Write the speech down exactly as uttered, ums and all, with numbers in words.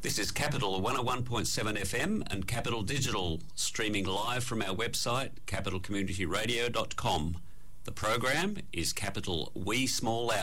This is Capital one oh one point seven F M and Capital Digital, streaming live from our website, capital community radio dot com. The program is Capital We Small Out.